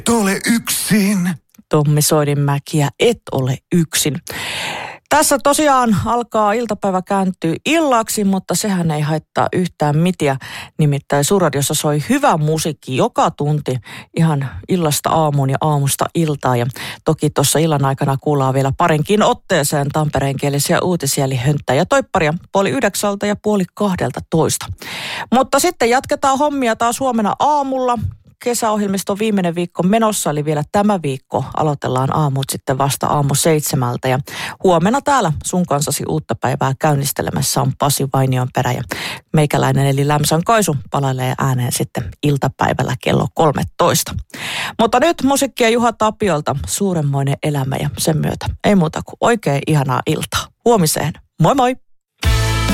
Et ole yksin. Tommi Soidinmäki ja et ole yksin. Tässä tosiaan alkaa iltapäivä kääntyä illaksi, mutta sehän ei haittaa yhtään mitään. Nimittäin Suurradiossa soi hyvä musiikki joka tunti ihan illasta aamuun ja aamusta iltaan. Ja toki tuossa illan aikana kuullaan vielä parinkin otteeseen tampereenkielisiä uutisia, eli Hönttää ja Toipparia 8:30 ja 11:30. Mutta sitten jatketaan hommia taas huomenna aamulla. Kesäohjelmiston viimeinen viikko menossa, eli vielä tämä viikko aloitellaan aamut sitten vasta 6:00 ja huomenna täällä sun kanssasi uutta päivää käynnistelemässä on Pasi Vainionperä ja meikäläinen eli Lämsän Kaisu palailee ääneen sitten iltapäivällä kello 13. Mutta nyt musiikkia Juha Tapiolta, Suuremmoinen elämä ja sen myötä ei muuta kuin oikein ihanaa iltaa. Huomiseen. Moi moi!